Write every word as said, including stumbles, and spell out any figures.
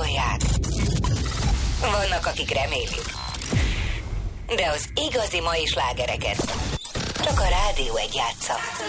gondolják. Vannak, akik remélik. De az igazi mai slágereket csak a Rádió egy játsza.